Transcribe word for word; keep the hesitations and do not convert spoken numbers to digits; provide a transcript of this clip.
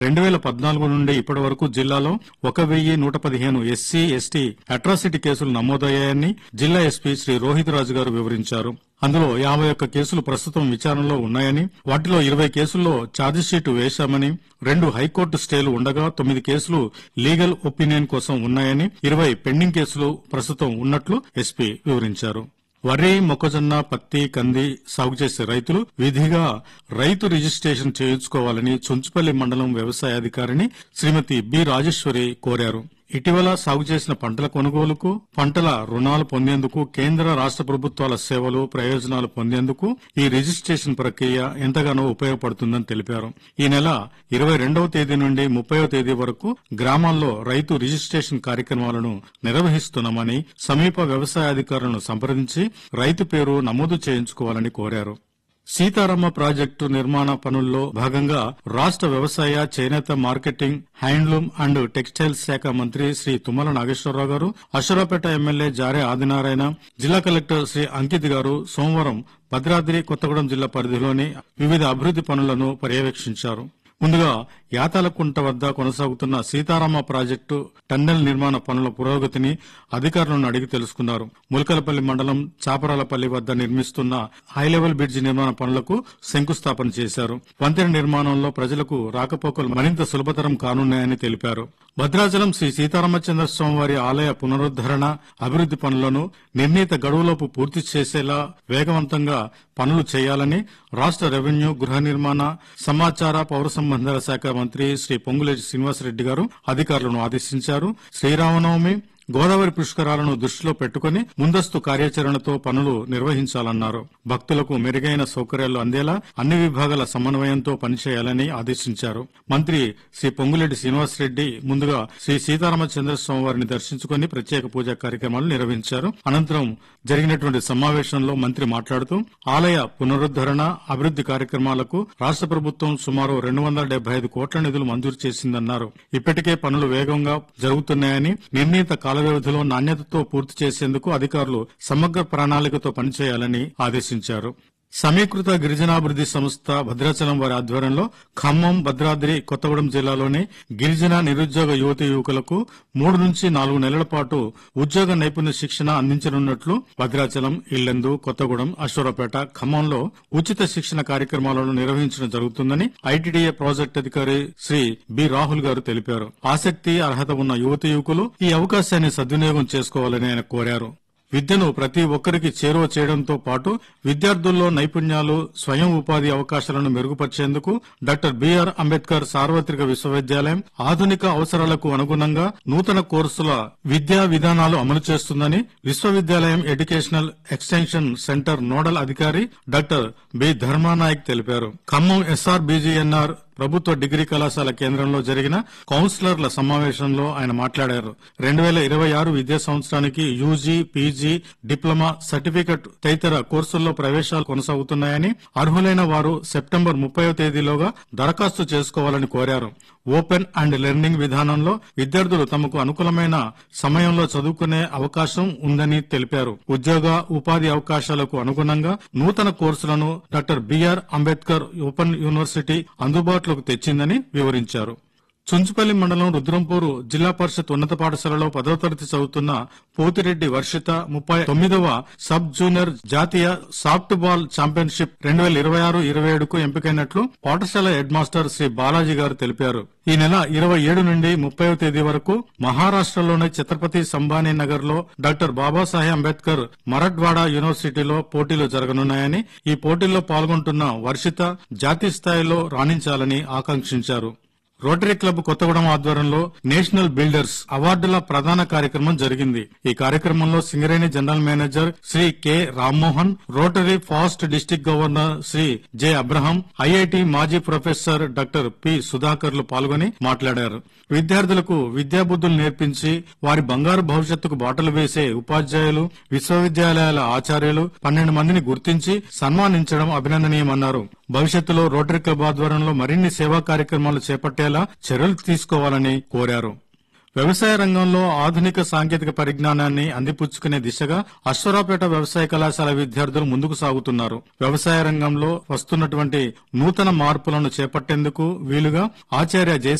రెండు వేల పద్నాలుగు నుండి ఇప్పటి వరకు జిల్లాలో ఒక వెయ్యి నూట పదిహేను ఎస్సీ ఎస్టీ అట్రాసిటీ కేసులు నమోదయ్యాయని జిల్లా ఎస్పీ శ్రీ రోహిత్ రాజు గారు వివరించారు. అందులో యాభై ఒక్క కేసులు ప్రస్తుతం విచారణలో ఉన్నాయని, వాటిలో ఇరవై కేసుల్లో ఛార్జిషీటు వేశామని, రెండు హైకోర్టు స్టేలు ఉండగా తొమ్మిది కేసులు లీగల్ ఒపీనియన్ కోసం ఉన్నాయని, ఇరవై పెండింగ్ కేసులు ప్రస్తుతం ఉన్నట్లు ఎస్పీ వివరించారు. వరి, మొక్కజొన్న, పత్తి, కంది సాగు చేసే రైతులు విధిగా రైతు రిజిస్ట్రేషన్ చేయించుకోవాలని చుంచుపల్లి మండలం వ్యవసాయాధికారిని శ్రీమతి బి రాజేశ్వరి కోరారు. ఇటీవల సాగు చేసిన పంటల కొనుగోలుకు, పంటల రుణాలు పొందేందుకు కేంద్ర రాష్ట్ర ప్రభుత్వాల సేవలు, ప్రయోజనాలు పొందేందుకు ఈ రిజిస్ట్రేషన్ ప్రక్రియ ఎంతగానో ఉపయోగపడుతుందని తెలిపారు. ఈ నెల ఇరవై రెండవ తేదీ నుండి ముప్పైవ తేదీ వరకు గ్రామాల్లో రైతు రిజిస్ట్రేషన్ కార్యక్రమాలను నిర్వహిస్తున్నామని, సమీప వ్యవసాయాధికారులను సంప్రదించి రైతు పేరు నమోదు చేయించుకోవాలని కోరారు. సీతారామ ప్రాజెక్టు నిర్మాణ పనుల్లో భాగంగా రాష్ట్ర వ్యవసాయ, చేనేత, మార్కెటింగ్, హ్యాండ్లూమ్ అండ్ టెక్స్టైల్స్ శాఖ మంత్రి శ్రీ తుమ్మల నాగేశ్వరరావు గారు, అశ్వరాపేట ఎమ్మెల్యే జారే ఆదినారాయణ, జిల్లా కలెక్టర్ శ్రీ అంకిత్ గారు సోమవారం భద్రాద్రి కొత్తగూడెం జిల్లా పరిధిలోని వివిధ అభివృద్ది పనులను పర్యవేక్షించారు. ముందుగా యాతాలకుంట వద్ద కొనసాగుతున్న సీతారామ ప్రాజెక్టు టన్నెల్ నిర్మాణ పనుల పురోగతిని అధికారులను అడిగి తెలుసుకున్నారు. ములకలపల్లి మండలం చాపరాలపల్లి వద్ద నిర్మిస్తున్న హైలెవెల్ బ్రిడ్జి నిర్మాణ పనులకు శంకుస్థాపన చేశారు. వంతెన నిర్మాణంలో ప్రజలకు రాకపోకలు మరింత సులభతరం కానున్నాయని తెలిపారు. భద్రాచలం శ్రీ సీతారామచంద్ర స్వామివారి ఆలయ పునరుద్దరణ, అభివృద్ది పనులను నిర్ణీత గడువులోపు పూర్తి చేసేలా వేగవంతంగా పనులు చేయాలని రాష్ట్ర రెవెన్యూ, గృహ నిర్మాణ, సమాచార, పౌర సంబంధాల శాఖ మంత్రి శ్రీ పొంగులేటి శ్రీనివాసరెడ్డి గారు అధికారులను ఆదేశించారు. శ్రీరామనవమి, గోదావరి పుష్కరాలను దృష్టిలో పెట్టుకుని ముందస్తు కార్యాచరణతో పనులు నిర్వహించాలన్నారు. భక్తులకు మెరుగైన సౌకర్యాలు అందేలా అన్ని విభాగాల సమన్వయంతో పనిచేయాలని ఆదేశించారు. మంత్రి శ్రీ పొంగులేటి శ్రీనివాసరెడ్డి ముందుగా శ్రీ సీతారామచంద్ర స్వామి వారిని దర్శించుకుని ప్రత్యేక పూజా కార్యక్రమాలు నిర్వహించారు. అనంతరం జరిగినటువంటి సమావేశంలో మంత్రి మాట్లాడుతూ ఆలయ పునరుద్దరణ, అభివృద్ది కార్యక్రమాలకు రాష్ట్ర ప్రభుత్వం సుమారు రెండు వందల డెబ్బై ఐదు కోట్ల నిధులు మంజూరు చేసిందన్నారు. ఇప్పటికే పనులు వేగంగా జరుగుతున్నాయని, నిర్ణీత కాల వ్యవధిలో నాణ్యతతో పూర్తి చేసేందుకు అధికారులు సమగ్ర ప్రణాళికతో పనిచేయాలని ఆదేశించారు. సమీకృత గిరిజనాభివృద్ది సంస్థ భద్రాచలం వారి ఆధ్వర్యంలో ఖమ్మం, భద్రాద్రి కొత్తగూడెం జిల్లాలోని గిరిజన నిరుద్యోగ యువతి యువకులకు మూడు నుంచి నాలుగు నెలల పాటు ఉద్యోగ నైపుణ్య శిక్షణ అందించనున్నట్లు భద్రాచలం, ఇల్లందు, కొత్తగూడెం, అశ్వరాపేట, ఖమ్మంలో ఉచిత శిక్షణ కార్యక్రమాలను నిర్వహించడం జరుగుతుందని ఐటీడీఏ ప్రాజెక్టు అధికారి శ్రీ బి రాహుల్ గారు తెలిపారు. ఆసక్తి, అర్హత ఉన్న యువతి యువకులు ఈ అవకాశాన్ని సద్వినియోగం చేసుకోవాలని ఆయన కోరారు. విద్యను ప్రతి ఒక్కరికి చేరువ చేయడంతో పాటు విద్యార్థుల్లో నైపుణ్యాలు, స్వయం ఉపాధి అవకాశాలను మెరుగుపరిచేందుకు డాక్టర్ బిఆర్ అంబేద్కర్ సార్వత్రిక విశ్వవిద్యాలయం ఆధునిక అవసరాలకు అనుగుణంగా నూతన కోర్సుల విద్యా విధానాలు అమలు చేస్తుందని విశ్వవిద్యాలయం ఎడ్యుకేషనల్ ఎక్స్టెన్షన్ సెంటర్ నోడల్ అధికారి డాక్టర్ బి ధర్మానాయక్ తెలిపారు. ఖమ్మం ఎస్ఆర్ బీజీఎన్ఆర్ ప్రభుత్వ డిగ్రీ కళాశాల కేంద్రంలో జరిగిన కౌన్సిలర్ల సమావేశంలో ఆయన మాట్లాడారు. రెండు వేల ఇరవై ఆరు విద్యా సంవత్సరానికి యూజీ, పీజీ, డిప్లొమా, సర్టిఫికెట్ తదితర కోర్సుల్లో ప్రవేశాలు కొనసాగుతున్నాయని, అర్హులైన వారు సెప్టెంబర్ ముప్పైవ తేదీలోగా దరఖాస్తు చేసుకోవాలని కోరారు. ఓపెన్ అండ్ లెర్నింగ్ విధానంలో విద్యార్థులు తమకు అనుకూలమైన సమయంలో చదువుకునే అవకాశం ఉందని తెలిపారు. ఉద్యోగ, ఉపాధి అవకాశాలకు అనుగుణంగా నూతన కోర్సులను doctor BR Ambedkar open university అందుబాటులోకి తెచ్చిందని వివరించారు. చుంచుపల్లి మండలం రుద్రంపూరు జిల్లా పరిషత్ ఉన్నత పాఠశాలలో పదవ తరగతి చదువుతున్న పోతిరెడ్డి వర్షిత ముప్పై తొమ్మిదవ సబ్ జూనియర్ జాతీయ సాఫ్ట్ బాల్ ఛాంపియన్షిప్ రెండు వేల ఇరవై ఆరు ఇరవై ఏడుకు ఎంపికైనట్లు పాఠశాల హెడ్ మాస్టర్ శ్రీ బాలాజీ గారు తెలిపారు. ఈ నెల ఇరవై ఏడు నుండి ముప్పైవ తేదీ వరకు మహారాష్ట్రలోని ఛత్రపతి సంభానీ నగర్ లో డాక్టర్ బాబాసాహెబ్ అంబేద్కర్ మరాఠ్వాడా యూనివర్సిటీలో పోటీలు జరగనున్నాయని, ఈ పోటీల్లో పాల్గొంటున్న వర్షిత జాతీయ స్థాయిలో రాణించాలని ఆకాంక్షించారు. రోటరీ క్లబ్ కొత్తగూడెం ఆధ్వర్యంలో నేషనల్ బిల్డర్స్ అవార్డుల ప్రధాన కార్యక్రమం జరిగింది. ఈ కార్యక్రమంలో Singareni general manager Shri K Rammohan, rotary fast district governor Shri J Abraham, IIT మాజీ ప్రొఫెసర్ డాక్టర్ పి సుధాకర్లు పాల్గొని మాట్లాడారు. విద్యార్థులకు విద్యాబుద్ధులు నేర్పించి వారి బంగారు భవిష్యత్తుకు బాటలు వేసే ఉపాధ్యాయులు, విశ్వవిద్యాలయాల ఆచార్యులు పన్నెండు మందిని గుర్తించి సన్మానించడం అభినందనీయమన్నారు. భవిష్యత్తులో రోటరీ క్లబ్ ఆధ్వర్యంలో మరిన్ని సేవా కార్యక్రమాలు చేపట్టేలా చర్యలు తీసుకోవాలని కోరారు. వ్యవసాయ రంగంలో ఆధునిక సాంకేతిక పరిజ్ఞానాన్ని అందిపుచ్చుకునే దిశగా అశ్వరావుపేట వ్యవసాయ కళాశాల విద్యార్థులు ముందుకు సాగుతున్నారు. వ్యవసాయ రంగంలో వస్తున్నటువంటి నూతన మార్పులను చేపట్టేందుకు వీలుగా ఆచార్య జె